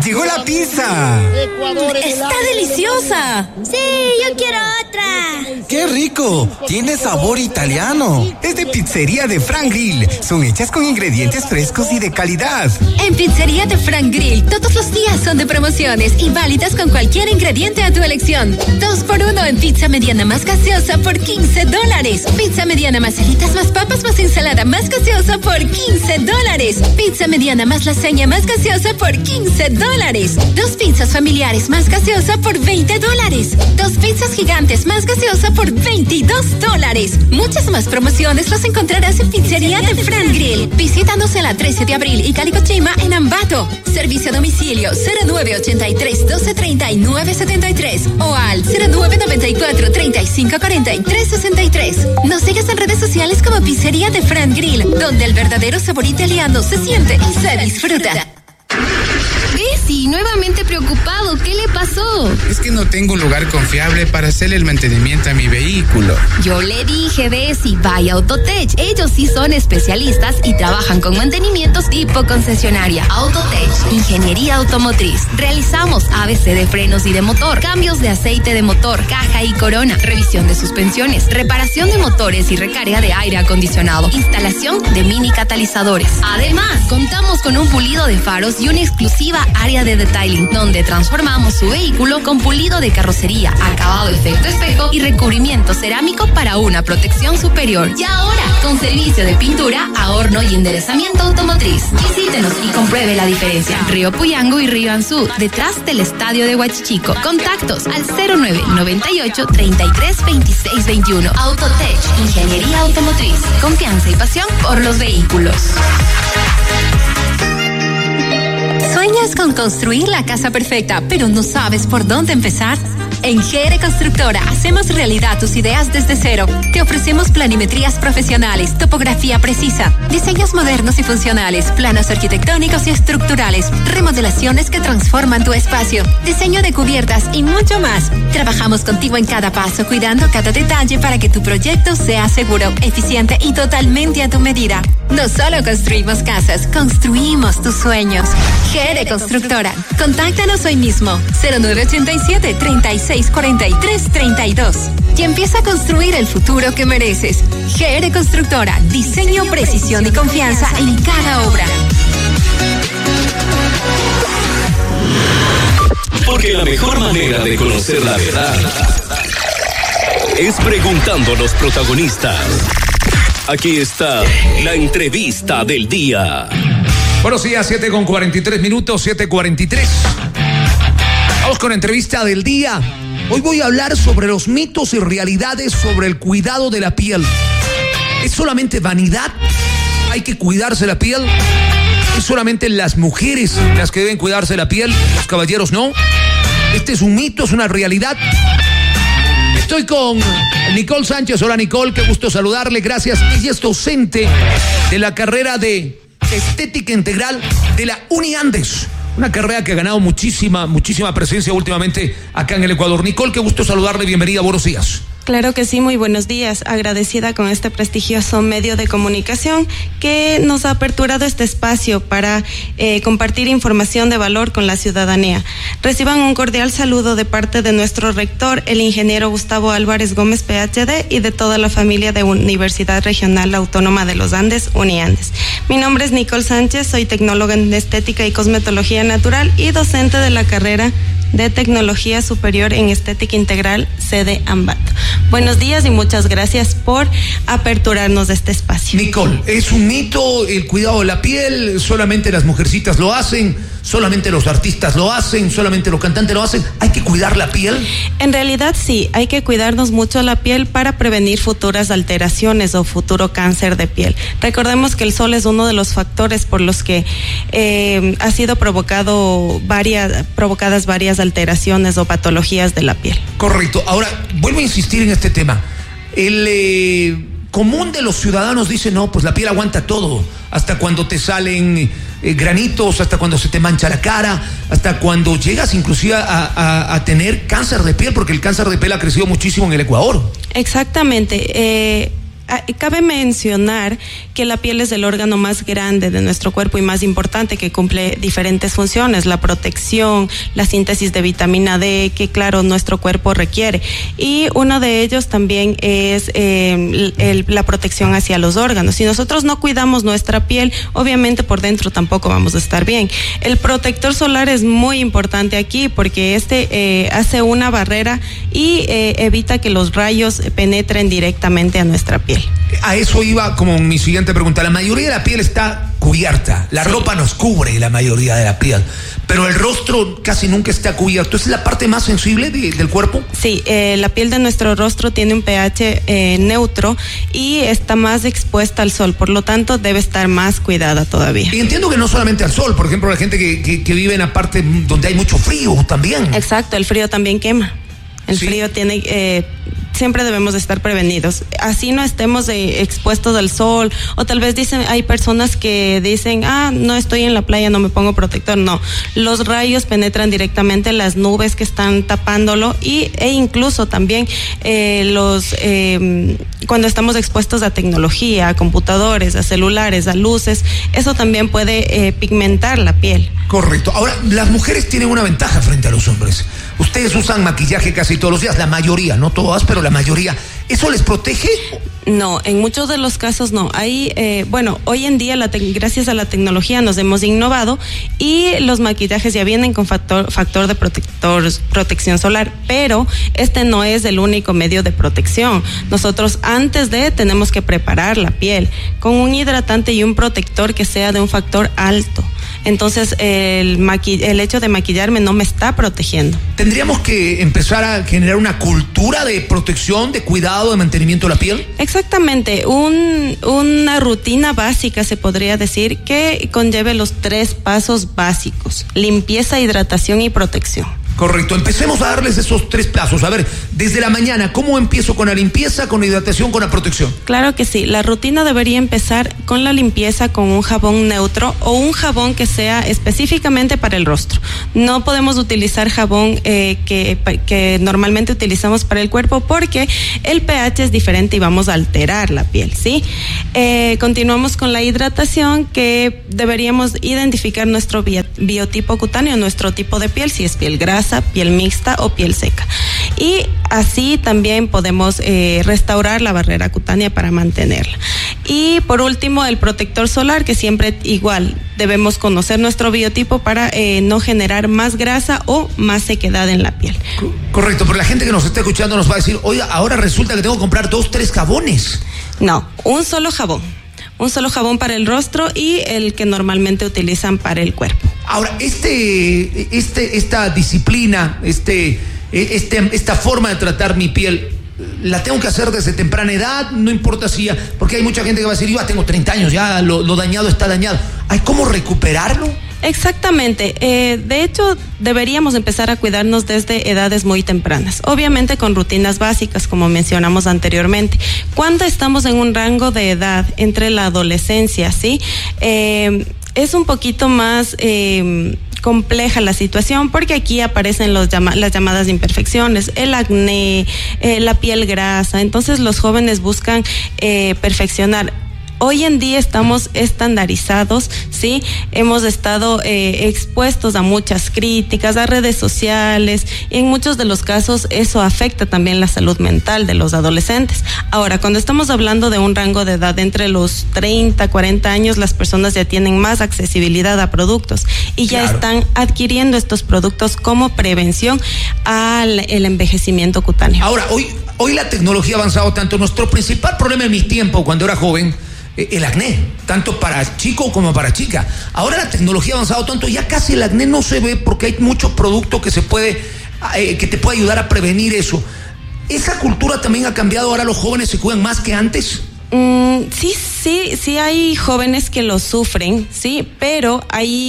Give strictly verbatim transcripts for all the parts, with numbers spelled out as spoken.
¡Llegó la pizza! ¡Está deliciosa! ¡Sí, yo quiero otra! ¡Qué rico! Tiene sabor italiano. Es de Pizzería de Frank Grill. Son hechas con ingredientes frescos y de calidad. En Pizzería de Frank Grill, todos los días son de promociones y válidas con cualquier ingrediente a tu elección. Dos por uno en pizza mediana más gaseosa por quince dólares. Pizza mediana más alitas más papas más ensalada más gaseosa por quince dólares. Pizza mediana más lasaña más gaseosa por quince dólares. Dos pizzas familiares más gaseosa por veinte dólares. Dos pizzas gigantes más gaseosa por veintidós dólares. Muchas más promociones las encontrarás en Pizzería de Frank Grill. Visítanos en la trece de abril y Calicochima en Ambato. Servicio a domicilio cero nueve ochenta y tres, doce treinta y nueve setenta y tres o al cero nueve noventa y cuatro, treinta y cinco cuarenta y tres sesenta y tres. Nos sigues en redes sociales como Pizzería de Frank Grill, donde el verdadero sabor italiano se siente y se disfruta. Bessie, nuevamente preocupado. ¿Qué le pasó? Es que no tengo un lugar confiable para hacerle el mantenimiento a mi vehículo. Yo le dije, Bessie, vaya a Autotech. Ellos sí son especialistas y trabajan con mantenimientos tipo concesionaria. Autotech, ingeniería automotriz. Realizamos A B C de frenos y de motor, cambios de aceite de motor, caja y corona, revisión de suspensiones, reparación de motores y recarga de aire acondicionado, instalación de mini catalizadores. Además, contamos con un pulido de faros y una exclusiva área de detailing, donde transformamos su vehículo con pulido de carrocería, acabado efecto espejo y recubrimiento cerámico para una protección superior. Y ahora, con servicio de pintura, ahorno y enderezamiento automotriz. Visítenos y compruebe la diferencia. Río Puyango y Río Anzú, detrás del estadio de Huachichico. Contactos al cero nueve noventa y ocho, treinta y tres, veintiséis veintiuno. Autotech, ingeniería automotriz. Confianza y pasión por los vehículos. ¿Sueñas con construir la casa perfecta, pero no sabes por dónde empezar? En G R Constructora hacemos realidad tus ideas desde cero. Te ofrecemos planimetrías profesionales, topografía precisa, diseños modernos y funcionales, planos arquitectónicos y estructurales, remodelaciones que transforman tu espacio, diseño de cubiertas y mucho más. Trabajamos contigo en cada paso, cuidando cada detalle para que tu proyecto sea seguro, eficiente y totalmente a tu medida. No solo construimos casas, construimos tus sueños. G R Constructora. Contáctanos hoy mismo. cero nueve ochenta y siete, treinta y seis, cuarenta y tres, treinta y dos. Y empieza a construir el futuro que mereces. G R Constructora. Diseño, precisión y confianza en cada obra. Porque la mejor manera de conocer la verdad es preguntando a los protagonistas. Aquí está la entrevista del día. Buenos días, siete con cuarenta y tres minutos, siete cuarenta y tres. Vamos con la entrevista del día. Hoy voy a hablar sobre los mitos y realidades sobre el cuidado de la piel. ¿Es solamente vanidad? ¿Hay que cuidarse la piel? ¿Es solamente las mujeres las que deben cuidarse la piel? ¿Los caballeros no? ¿Este es un mito? ¿Es una realidad? Estoy con Nicole Sánchez. Hola, Nicole, qué gusto saludarle. Gracias. Ella es docente de la carrera de Estética Integral de la UniAndes. Una carrera que ha ganado muchísima, muchísima presencia últimamente acá en el Ecuador. Nicole, qué gusto saludarle. Bienvenida, buenos días. Claro que sí, muy buenos días. Agradecida con este prestigioso medio de comunicación que nos ha aperturado este espacio para eh, compartir información de valor con la ciudadanía. Reciban un cordial saludo de parte de nuestro rector, el ingeniero Gustavo Álvarez Gómez, P H D, y de toda la familia de Universidad Regional Autónoma de los Andes, UniAndes. Mi nombre es Nicole Sánchez, soy tecnóloga en estética y cosmetología natural y docente de la carrera de Tecnología Superior en Estética Integral, sede Ambato. Buenos días y muchas gracias por aperturarnos de este espacio. Nicole, ¿es un mito el cuidado de la piel? ¿Solamente las mujercitas lo hacen? ¿Solamente los artistas lo hacen? ¿Solamente los cantantes lo hacen? ¿Hay que cuidar la piel? En realidad sí, hay que cuidarnos mucho la piel para prevenir futuras alteraciones o futuro cáncer de piel. Recordemos que el sol es uno de los factores por los que eh, ha sido provocado varias, provocadas varias alteraciones o patologías de la piel. Correcto. Ahora, vuelvo a insistir en este tema. El eh, común de los ciudadanos dice, no, pues la piel aguanta todo, hasta cuando te salen eh, granitos, hasta cuando se te mancha la cara, hasta cuando llegas inclusive a, a, a tener cáncer de piel, porque el cáncer de piel ha crecido muchísimo en el Ecuador. Exactamente. Eh, Cabe mencionar que la piel es el órgano más grande de nuestro cuerpo y más importante, que cumple diferentes funciones, la protección, la síntesis de vitamina D, que claro, nuestro cuerpo requiere. Y uno de ellos también es eh, el, la protección hacia los órganos. Si nosotros no cuidamos nuestra piel, obviamente por dentro tampoco vamos a estar bien. El protector solar es muy importante aquí porque este eh, hace una barrera y eh, evita que los rayos penetren directamente a nuestra piel. A eso iba como mi siguiente pregunta. La mayoría de la piel está cubierta, la sí. ropa nos cubre la mayoría de la piel, pero el rostro casi nunca está cubierto. ¿Es la parte más sensible de, del cuerpo? Sí, eh, la piel de nuestro rostro tiene un pH eh, neutro y está más expuesta al sol, por lo tanto debe estar más cuidada todavía. Y entiendo que no solamente al sol, por ejemplo, la gente que, que, que vive en la parte donde hay mucho frío también. Exacto, el frío también quema. El sí. frío tiene... Eh, siempre debemos estar prevenidos. Así no estemos eh, expuestos al sol, o tal vez dicen, hay personas que dicen, ah, no estoy en la playa, no me pongo protector. No, los rayos penetran directamente en las nubes que están tapándolo y, e incluso también eh, los eh, cuando estamos expuestos a tecnología, a computadores, a celulares, a luces, eso también puede eh, pigmentar la piel. Correcto. Ahora, las mujeres tienen una ventaja frente a los hombres. Ustedes usan maquillaje casi todos los días, la mayoría, no todas, pero la mayoría. ¿Eso les protege? No, en muchos de los casos no. Hay, eh, bueno, hoy en día, la te- gracias a la tecnología, nos hemos innovado y los maquillajes ya vienen con factor, factor de protector, protección solar, pero este no es el único medio de protección. Nosotros antes de tenemos que preparar la piel con un hidratante y un protector que sea de un factor alto. Entonces, el, maqui- el hecho de maquillarme no me está protegiendo. ¿Tendríamos que empezar a generar una cultura de protección, de cuidado, de mantenimiento de la piel? Exactamente. Un, una rutina básica, se podría decir, que conlleve los tres pasos básicos: limpieza, hidratación y protección. Correcto, empecemos a darles esos tres pasos. A ver, desde la mañana, ¿cómo empiezo con la limpieza, con la hidratación, con la protección? Claro que sí, la rutina debería empezar con la limpieza con un jabón neutro o un jabón que sea específicamente para el rostro. No podemos utilizar jabón eh, que, que normalmente utilizamos para el cuerpo porque el pH es diferente y vamos a alterar la piel, ¿sí? Eh, continuamos con la hidratación, que deberíamos identificar nuestro biotipo cutáneo, nuestro tipo de piel, si es piel grasa, piel mixta o piel seca. Y así también podemos eh, restaurar la barrera cutánea para mantenerla. Y por último, el protector solar, que siempre igual debemos conocer nuestro biotipo para eh, no generar más grasa o más sequedad en la piel. Correcto, pero la gente que nos está escuchando nos va a decir, oiga, ahora resulta que tengo que comprar dos, tres jabones. No, un solo jabón. Un solo jabón para el rostro y el que normalmente utilizan para el cuerpo. Ahora, este, este, esta disciplina, este, este, esta forma de tratar mi piel, ¿la tengo que hacer desde temprana edad? No importa si ya, porque hay mucha gente que va a decir, yo ya tengo treinta años, ya lo, lo dañado está dañado. ¿Hay cómo recuperarlo? Exactamente. Eh, de hecho, deberíamos empezar a cuidarnos desde edades muy tempranas. Obviamente con rutinas básicas, como mencionamos anteriormente. Cuando estamos en un rango de edad entre la adolescencia, ¿sí? Eh, es un poquito más... Eh, compleja la situación porque aquí aparecen los llama, las llamadas imperfecciones, el acné, eh, la piel grasa. Entonces los jóvenes buscan eh, perfeccionar. Hoy en día estamos estandarizados, ¿sí? Hemos estado eh, expuestos a muchas críticas, a redes sociales, y en muchos de los casos eso afecta también la salud mental de los adolescentes. Ahora, cuando estamos hablando de un rango de edad entre los treinta, cuarenta años, las personas ya tienen más accesibilidad a productos y ya claro. están adquiriendo estos productos como prevención al el envejecimiento cutáneo. Ahora, hoy, hoy la tecnología ha avanzado tanto. Nuestro principal problema en mi tiempo, cuando era joven, el acné, tanto para chico como para chica. Ahora la tecnología ha avanzado tanto, ya casi el acné no se ve porque hay mucho producto que se puede, eh, que te puede ayudar a prevenir eso. ¿Esa cultura también ha cambiado? ¿Ahora los jóvenes se cuidan más que antes? Mm, sí, sí, sí hay jóvenes que lo sufren, sí, pero hay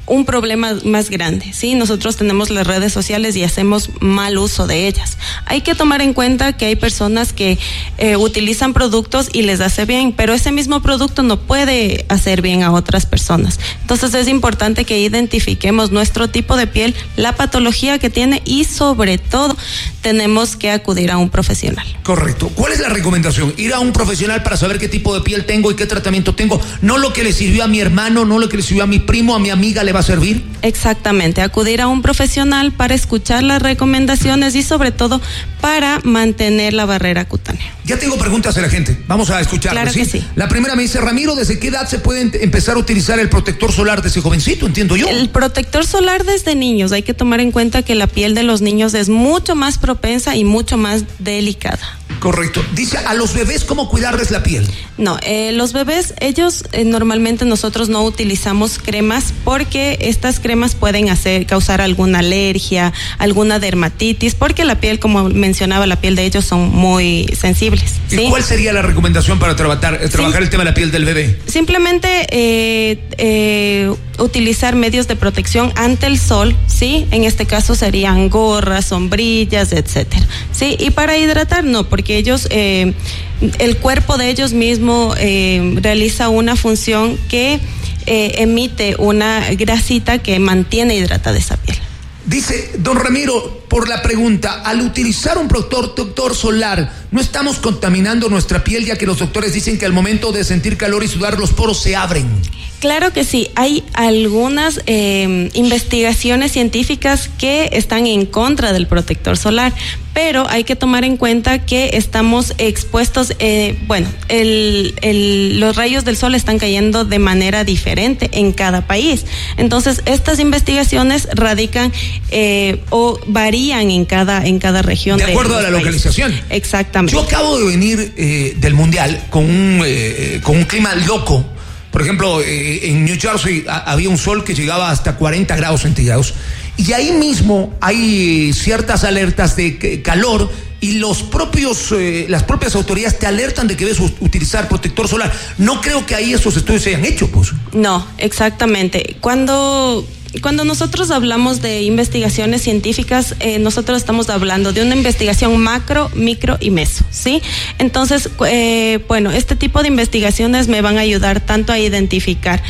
un problema más grande, ¿sí? Nosotros tenemos las redes sociales y hacemos mal uso de ellas. Hay que tomar en cuenta que hay personas que eh, utilizan productos y les hace bien, pero ese mismo producto no puede hacer bien a otras personas. Entonces es importante que identifiquemos nuestro tipo de piel, la patología que tiene y sobre todo tenemos que acudir a un profesional. Correcto. ¿Cuál es la recomendación? Ir a un profesional para saber qué tipo de piel tengo y qué tratamiento tengo. No lo que le sirvió a mi hermano, no lo que le sirvió a mi primo, a mi amiga le va a servir. Exactamente, acudir a un profesional para escuchar las recomendaciones y sobre todo para mantener la barrera cutánea. Ya tengo preguntas de la gente, vamos a escucharlas. Claro ¿sí? que sí. La primera me dice, Ramiro, ¿desde qué edad se puede empezar a utilizar el protector solar de ese jovencito? Entiendo yo. El protector solar desde niños, hay que tomar en cuenta que la piel de los niños es mucho más propensa y mucho más delicada. Correcto. Dice, ¿a los bebés cómo cuidarles la piel? No, eh, los bebés, ellos eh, normalmente nosotros no utilizamos cremas porque estas cremas pueden hacer, causar alguna alergia, alguna dermatitis, porque la piel, como mencionaba, la piel de ellos son muy sensibles. ¿sí? ¿Y cuál sería la recomendación para trabajar, eh, trabajar sí. el tema de la piel del bebé? Simplemente eh, eh, utilizar medios de protección ante el sol, ¿sí? En este caso serían gorras, sombrillas, etcétera. ¿Sí? Y para hidratar, no, porque ellos, eh, el cuerpo de ellos mismo eh, realiza una función que eh, emite una grasita que mantiene hidratada esa piel. Dice don Ramiro, por la pregunta, al utilizar un protector solar, ¿no estamos contaminando nuestra piel, ya que los doctores dicen que al momento de sentir calor y sudar los poros se abren? Claro que sí, hay algunas eh, investigaciones científicas que están en contra del protector solar, pero hay que tomar en cuenta que estamos expuestos, eh, bueno, el, el, los rayos del sol están cayendo de manera diferente en cada país. Entonces, estas investigaciones radican eh, o varían en cada, en cada región. De acuerdo de a la países. Localización. Exactamente. Yo acabo de venir eh, del Mundial con un, eh, con un clima loco. Por ejemplo, eh, en New Jersey a, había un sol que llegaba hasta cuarenta grados centígrados. Y ahí mismo hay ciertas alertas de que, calor y los propios, eh, las propias autoridades te alertan de que debes utilizar protector solar. No creo que ahí esos estudios se hayan hecho, pues. No, exactamente. Cuando... Cuando nosotros hablamos de investigaciones científicas, eh, nosotros estamos hablando de una investigación macro, micro y meso, ¿sí? Entonces, eh, bueno, este tipo de investigaciones me van a ayudar tanto a identificar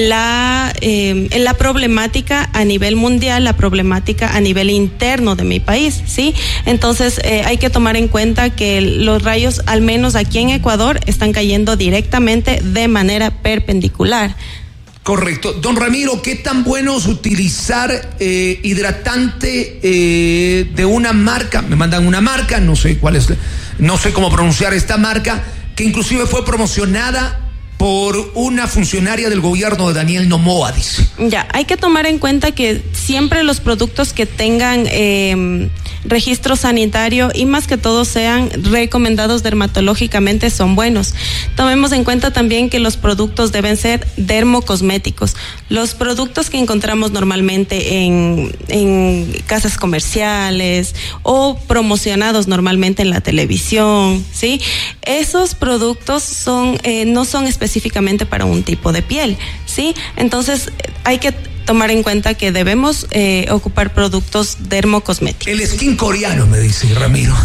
la, eh, la problemática a nivel mundial, la problemática a nivel interno de mi país, ¿sí? Entonces, eh, hay que tomar en cuenta que los rayos, al menos aquí en Ecuador, están cayendo directamente de manera perpendicular. Correcto. Don Ramiro, ¿qué tan bueno es utilizar eh, hidratante eh, de una marca? Me mandan una marca, no sé cuál es, no sé cómo pronunciar esta marca, que inclusive fue promocionada por una funcionaria del gobierno de Daniel Noboa, dice. Ya, hay que tomar en cuenta que siempre los productos que tengan eh, registro sanitario y más que todo sean recomendados dermatológicamente son buenos. Tomemos en cuenta también que los productos deben ser dermocosméticos. Los productos que encontramos normalmente en, en casas comerciales o promocionados normalmente en la televisión, ¿sí? Esos productos son, eh, no son específicamente para un tipo de piel, ¿sí? Entonces hay que tomar en cuenta que debemos eh, ocupar productos dermocosméticos. El skin coreano, me dice Ramiro.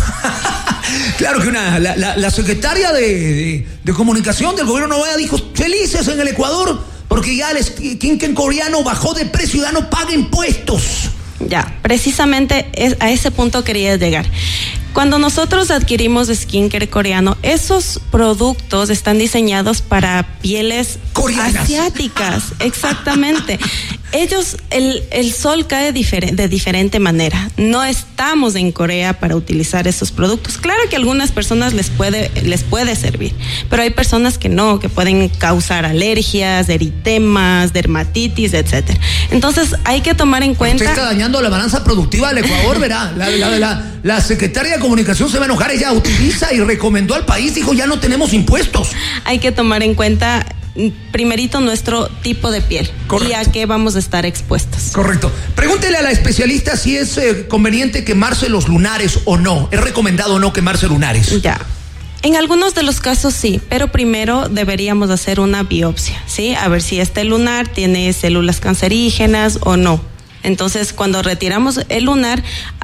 Claro que una, la, la, la secretaria de, de, de comunicación del gobierno Noboa dijo, felices en el Ecuador, porque ya el skin coreano bajó de precio y ya no paga impuestos. Ya, precisamente es, a ese punto quería llegar. Cuando nosotros adquirimos skincare coreano, esos productos están diseñados para pieles coreanas, asiáticas, exactamente. Ellos, el, el sol cae difere, de diferente manera. No estamos en Corea para utilizar esos productos. Claro que a algunas personas les puede, les puede servir, pero hay personas que no, que pueden causar alergias, eritemas, dermatitis, etcétera. Entonces hay que tomar en cuenta. Usted está dañando la balanza productiva del Ecuador, verá. La, la, la, la secretaria de comunicación se va a enojar. Ella utiliza y recomendó al país, dijo, ya no tenemos impuestos. Hay que tomar en cuenta primerito nuestro tipo de piel. Correcto. Y a qué vamos a estar expuestos. Correcto. Pregúntele a la especialista si es eh, conveniente quemarse los lunares o no. ¿Es recomendado o no quemarse lunares? Ya. En algunos de los casos sí, pero primero deberíamos hacer una biopsia, ¿sí? A ver si este lunar tiene células cancerígenas o no. Entonces, cuando retiramos el lunar,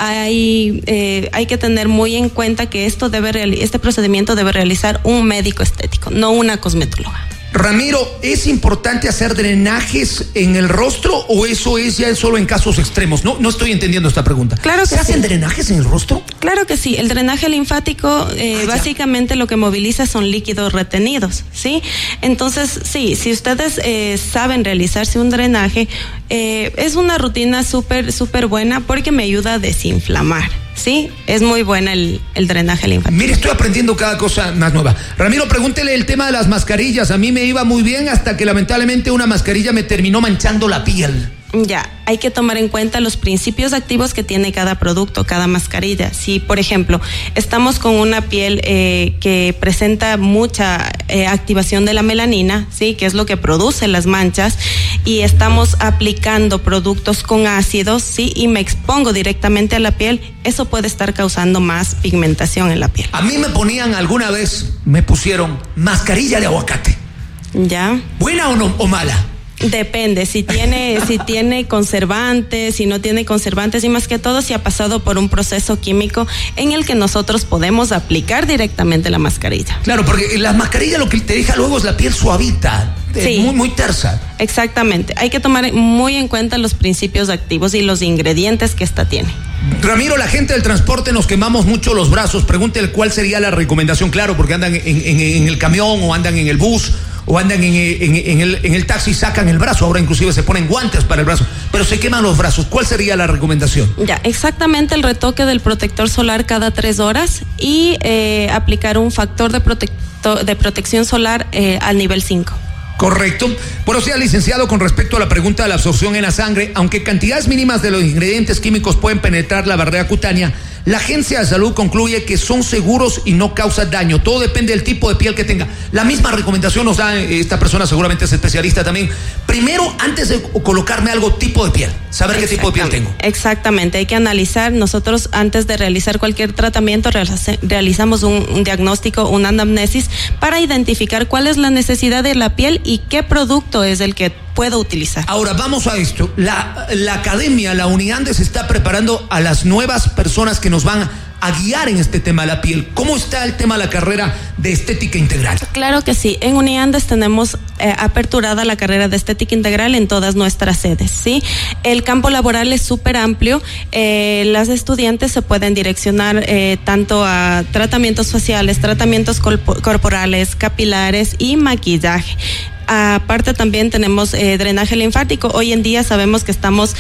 hay, eh, hay que tener muy en cuenta que esto debe este procedimiento debe realizar un médico estético, no una cosmetóloga. Ramiro, ¿es importante hacer drenajes en el rostro o eso es ya solo en casos extremos? No, no estoy entendiendo esta pregunta. Claro que ¿Se hacen sí. drenajes en el rostro? Claro que sí. El drenaje linfático eh, ah, básicamente lo que moviliza son líquidos retenidos, ¿sí? Entonces, sí, si ustedes eh, saben realizarse un drenaje, eh, es una rutina súper, súper buena porque me ayuda a desinflamar. Sí, es muy buena el, el drenaje linfático. Mire, estoy aprendiendo cada cosa más nueva. Ramiro, pregúntele el tema de las mascarillas. A mí me iba muy bien hasta que lamentablemente una mascarilla me terminó manchando la piel. Ya, hay que tomar en cuenta los principios activos que tiene cada producto, cada mascarilla. Si, por ejemplo, estamos con una piel eh, que presenta mucha eh, activación de la melanina, sí, que es lo que produce las manchas, y estamos aplicando productos con ácidos, sí, y me expongo directamente a la piel, eso puede estar causando más pigmentación en la piel. A mí me ponían alguna vez, me pusieron mascarilla de aguacate. Ya. ¿Buena o no, o mala? Depende, si tiene, si tiene conservantes, si no tiene conservantes y más que todo si ha pasado por un proceso químico en el que nosotros podemos aplicar directamente la mascarilla. Claro, porque la mascarilla lo que te deja luego es la piel suavita, sí, muy, muy tersa. Exactamente, hay que tomar muy en cuenta los principios activos y los ingredientes que esta tiene. Ramiro, la gente del transporte nos quemamos mucho los brazos, pregúntele cuál sería la recomendación, claro, porque andan en, en, en el camión o andan en el bus o andan en, en, en, el, en el taxi y sacan el brazo, ahora inclusive se ponen guantes para el brazo, pero se queman los brazos. ¿Cuál sería la recomendación? Ya, exactamente el retoque del protector solar cada tres horas y eh, aplicar un factor de, protecto, de protección solar eh, al nivel cinco. Correcto. Bueno, sea licenciado, con respecto a la pregunta de la absorción en la sangre, aunque cantidades mínimas de los ingredientes químicos pueden penetrar la barrera cutánea, la Agencia de Salud concluye que son seguros y no causan daño. Todo depende del tipo de piel que tenga. La misma recomendación nos da esta persona, seguramente es especialista también. Primero, antes de colocarme algo, tipo de piel, saber qué tipo de piel tengo. Exactamente, hay que analizar. Nosotros antes de realizar cualquier tratamiento realizamos un, un diagnóstico, una anamnesis para identificar cuál es la necesidad de la piel y qué producto es el que puedo utilizar. Ahora vamos a esto. La, la academia, la UNIANDES está preparando a las nuevas personas que nos van a guiar en este tema de la piel. ¿Cómo está el tema de la carrera de estética integral? Claro que sí. En UNIANDES tenemos eh, aperturada la carrera de estética integral en todas nuestras sedes, ¿sí? El campo laboral es súper amplio. Eh, las estudiantes se pueden direccionar eh, tanto a tratamientos faciales, tratamientos corp- corporales, capilares y maquillaje. Aparte también tenemos eh, drenaje linfático. Hoy en día sabemos que estamos